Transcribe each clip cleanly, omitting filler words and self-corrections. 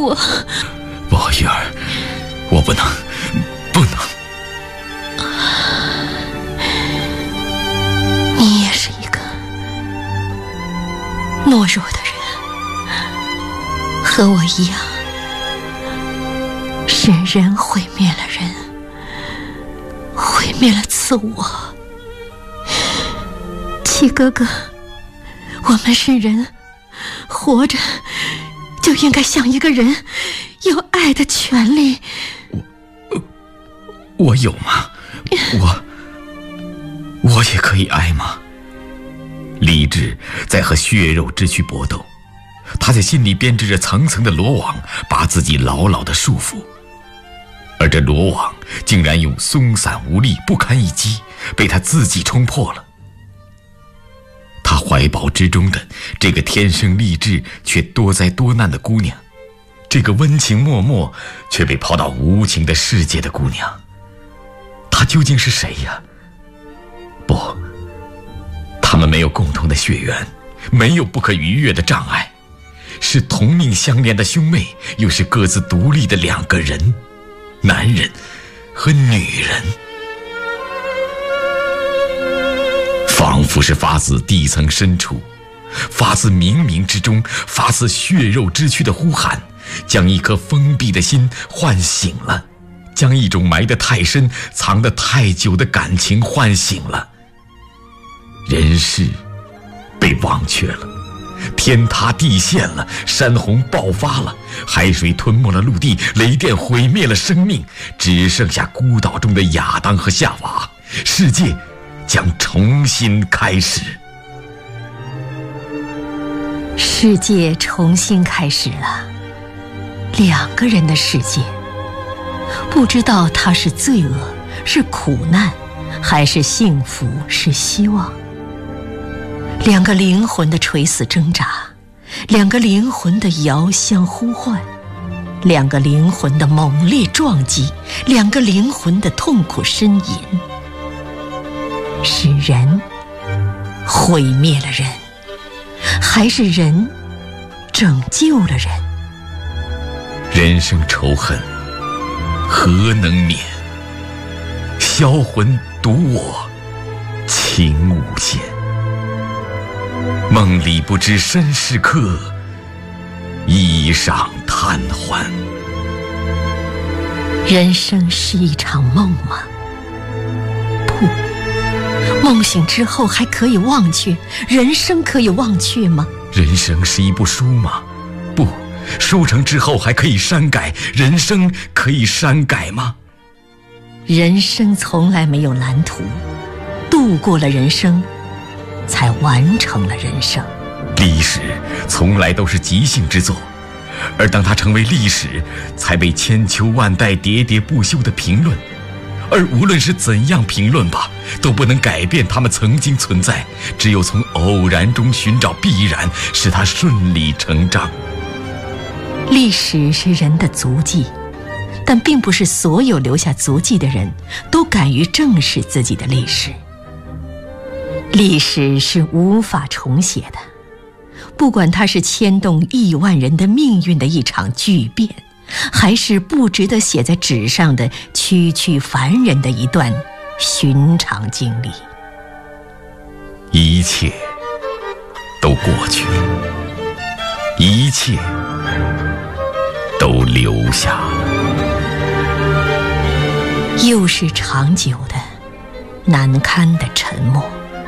我。 不，玉儿，我不能。 你也是一个懦弱的人，和我一样，是人毁灭了人，毁灭了自我。七哥哥，我们是人，活着就应该像一个人，有爱的权利。 我有吗？我也可以爱吗？理智在和血肉之躯搏斗，他在心里编织着层层的罗网，把自己牢牢地束缚，而这罗网竟然用松散无力、不堪一击，被他自己冲破了。他怀抱之中的这个天生丽质却多灾多难的姑娘，这个温情脉脉却被抛到无情的世界的姑娘，她究竟是谁呀？不，他们没有共同的血缘，没有不可逾越的障碍，是同命相连的兄妹，又是各自独立的两个人，男人和女人。仿佛是发自地层深处，发自冥冥之中，发自血肉之躯的呼喊，将一颗封闭的心唤醒了，将一种埋得太深、藏得太久的感情唤醒了。人世被忘却了，天塌地陷了，山洪爆发了，海水吞没了陆地，雷电毁灭了生命，只剩下孤岛中的亚当和夏娃，世界将重新开始。 世界重新开始了，两个人的世界，不知道它是罪恶，是苦难，还是幸福，是希望。两个灵魂的垂死挣扎，两个灵魂的遥相呼唤，两个灵魂的猛烈撞击，两个灵魂的痛苦呻吟。是人毁灭了人，还是人拯救了人？ 人生仇恨何能免？销魂独我情无限。梦里不知身是客，衣裳贪欢。 人生是一场梦吗？不，梦醒之后还可以忘却，人生可以忘却吗？ 人生是一部书吗？不，书成之后还可以删改，人生可以删改吗？ 人生从来没有蓝图，度过了人生，才完成了人生。 历史从来都是即兴之作，而当它成为历史，才被千秋万代喋喋不休的评论。而无论是怎样评论吧，都不能改变它们曾经存在，只有从偶然中寻找必然，使它顺理成章。 历史是人的足迹，但并不是所有留下足迹的人都敢于正视自己的历史。历史是无法重写的，不管它是牵动亿万人的命运的一场巨变，还是不值得写在纸上的区区凡人的一段寻常经历。 一切都过去了，一切都留下了。 又是长久的难堪的沉默。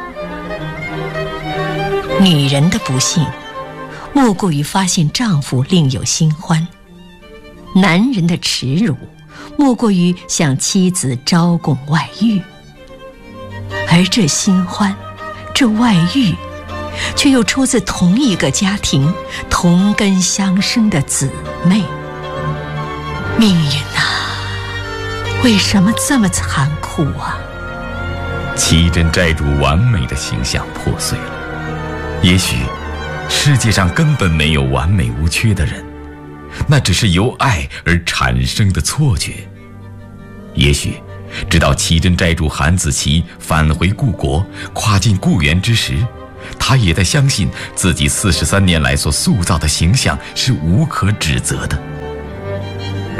女人的不幸莫过于发现丈夫另有新欢，男人的耻辱莫过于向妻子招供外遇，而这新欢，这外遇，却又出自同一个家庭，同根相生的姊妹。命运啊，为什么这么残酷啊？ 奇珍斋主完美的形象破碎了。也许世界上根本没有完美无缺的人，那只是由爱而产生的错觉。也许直到奇珍斋主韩子琪返回故国，跨进故园之时，他也在相信自己43年来所塑造的形象是无可指责的。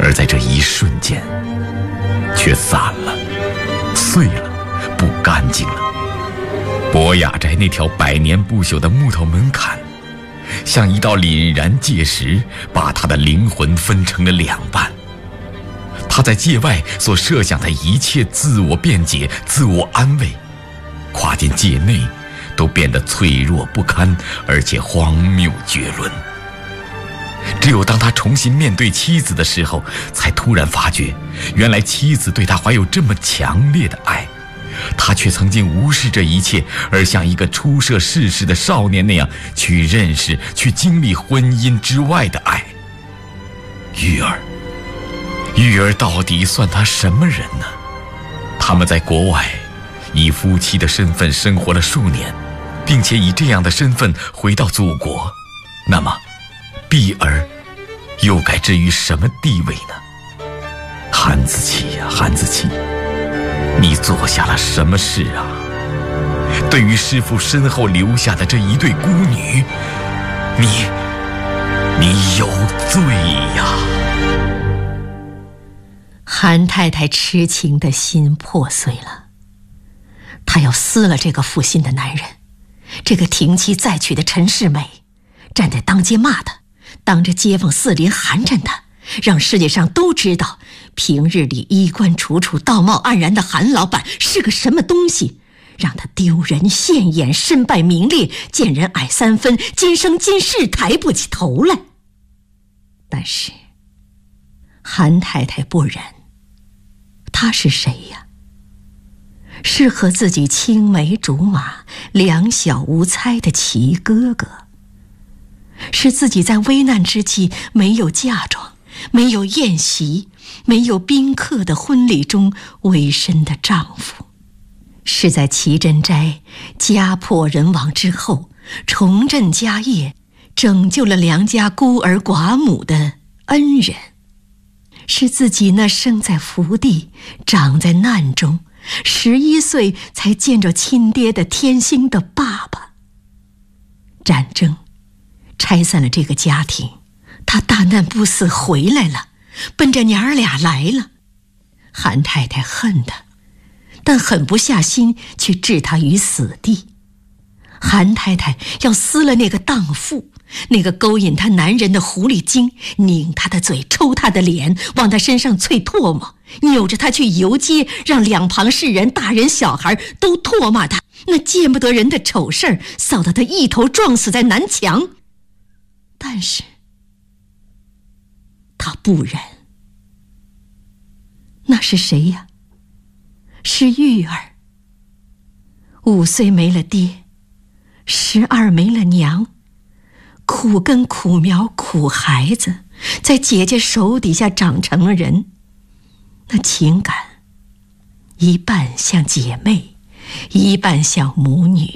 而在这一瞬间却散了，碎了，不干净了。博雅斋那条百年不朽的木头门槛，像一道凛然界石，把他的灵魂分成了两半。他在界外所设想的一切自我辩解、自我安慰，跨进界内都变得脆弱不堪，而且荒谬绝伦。只有当他重新面对妻子的时候，才突然发觉，原来妻子对他怀有这么强烈的爱，他却曾经无视这一切，而像一个初涉世事的少年那样去认识、去经历婚姻之外的爱。玉儿到底算他什么人呢？他们在国外以夫妻的身份生活了数年，并且以这样的身份回到祖国，那么碧儿又该置于什么地位呢？韩子期呀，韩子期，你做下了什么事啊？对于师父身后留下的这一对孤女，你有罪呀！ 韩太太痴情的心破碎了，她要撕了这个负心的男人，这个停妻再娶的陈世美，站在当街骂他，当着街坊四邻寒碜他，让世界上都知道平日里衣冠楚楚、道貌岸然的韩老板是个什么东西，让他丢人现眼、身败名裂、见人矮三分，今生今世抬不起头来。但是韩太太不忍，他是谁呀？是和自己青梅竹马、两小无猜的齐哥哥，是自己在危难之际没有嫁妆、没有宴席、没有宾客的婚礼中委身的丈夫，是在齐珍斋家破人亡之后重振家业、拯救了梁家孤儿寡母的恩人，是自己那生在福地、长在难中、11岁才见着亲爹的天星的爸爸。战争拆散了这个家庭，他大难不死回来了，奔着娘儿俩来了。韩太太恨他，但狠不下心去置他于死地。韩太太要撕了那个荡妇，那个勾引她男人的狐狸精，拧她的嘴，抽她的脸，往她身上啐唾沫，扭着她去游街，让两旁世人大人小孩都唾骂她那见不得人的丑事儿，扫得她一头撞死在南墙。但是她不忍。那是谁呀？是玉儿。5岁没了爹，12没了娘，苦根苦苗苦孩子，在姐姐手底下长成了人，那情感一半像姐妹，一半像母女。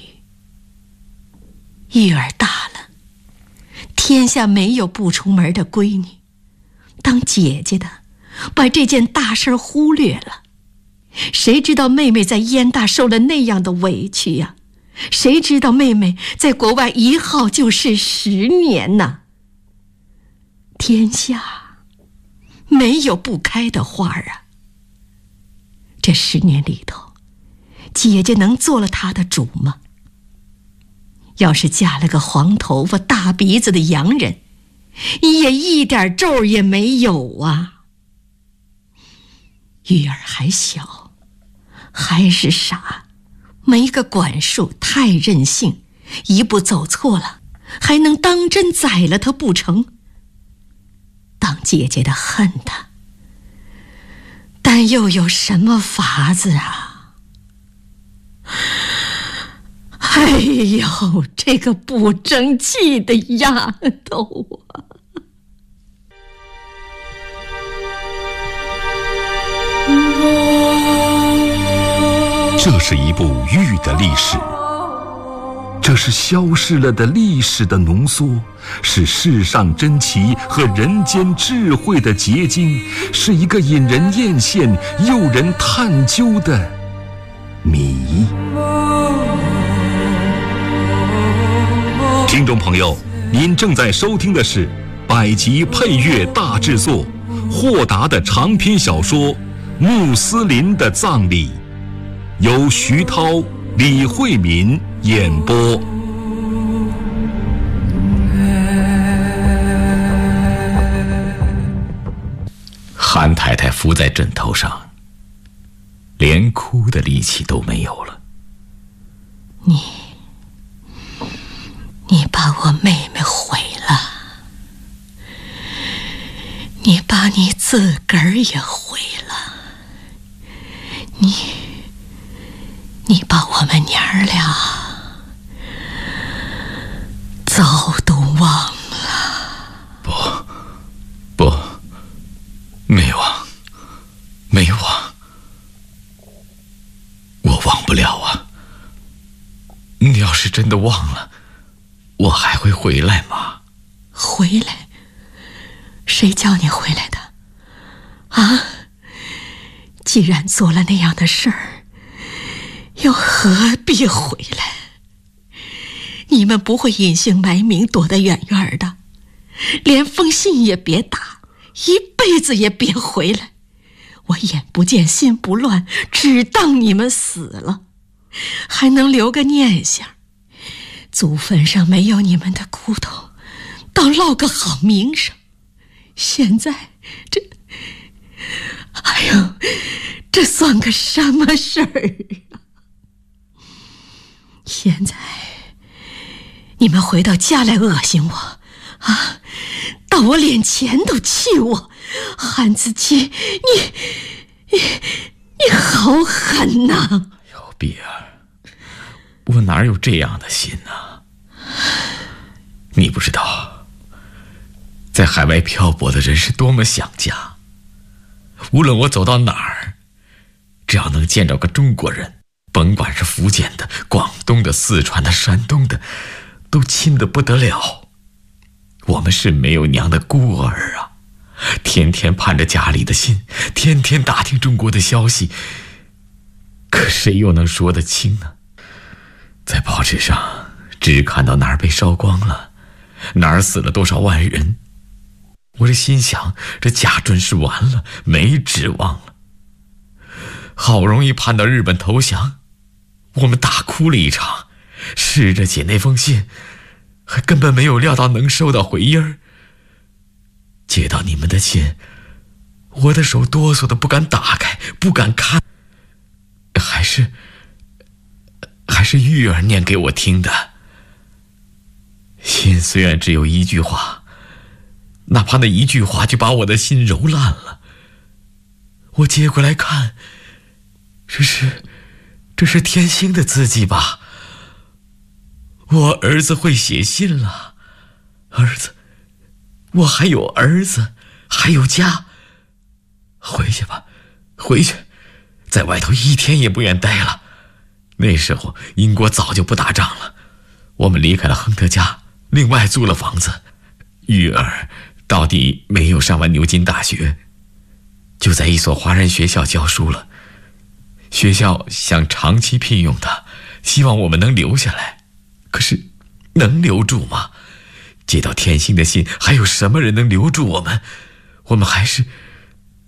玉儿大了，天下没有不出门的闺女，当姐姐的把这件大事忽略了。谁知道妹妹在燕大受了那样的委屈呀？谁知道妹妹在国外一耗就是10年呢？天下没有不开的花啊！这10年里头，姐姐能做了她的主吗？要是嫁了个黄头发大鼻子的洋人，也一点皱也没有啊！玉儿还小，还是傻，没个管束，太任性，一步走错了，还能当真宰了他不成？当姐姐的恨他，但又有什么法子啊？哎呦，这个不争气的丫头啊！ 这是一部玉的历史，这是消逝了的历史的浓缩，是世上珍奇和人间智慧的结晶，是一个引人艳羡、诱人探究的谜。听众朋友，您正在收听的是百集配乐大制作豁达的长篇小说《穆斯林的葬礼》，由徐涛、李惠民演播。 韩太太伏在枕头上，连哭的力气都没有了。 你把我妹妹毁了，你把你自个儿也毁了，你把我们娘儿俩早都忘了。 不，没忘，我忘不了啊。你要是真的忘了，我还会回来吗？ 回来？谁叫你回来的？啊？既然做了那样的事儿，又何必回来？你们不会隐姓埋名躲得远远的，连封信也别打，一辈子也别回来。我眼不见心不乱，只当你们死了，还能留个念想。祖坟上没有你们的骨头，倒落个好名声。现在这算个什么事儿啊？现在你们回到家来恶心我啊，到我脸前都气我，汉子基，你好狠呐！ 哎呦，碧儿，我哪有这样的心啊？你不知道，在海外漂泊的人是多么想家。无论我走到哪儿，只要能见着个中国人，甭管是福建的、广东的、四川的、山东的，都亲得不得了。我们是没有娘的孤儿啊，天天盼着家里的信，天天打听中国的消息，可谁又能说得清呢？在报纸上只看到哪儿被烧光了，哪儿死了多少万人，我这心想，这甲准是完了，没指望了。好容易盼到日本投降，我们大哭了一场，试着写那封信，还根本没有料到能收到回音儿。接到你们的信，我的手哆嗦的不敢打开，不敢看。还是玉儿念给我听的。信虽然只有一句话，哪怕那一句话就把我的心揉烂了。我接过来看，这是天星的字迹吧？我儿子会写信了，儿子，我还有儿子，还有家。回去吧，回去，在外头一天也不愿待了。那时候英国早就不打仗了，我们离开了亨特家，另外租了房子。玉儿到底没有上完牛津大学，就在一所华人学校教书了。学校想长期聘用他，希望我们能留下来。可是能留住吗？接到天星的信，还有什么人能留住我们？我们还是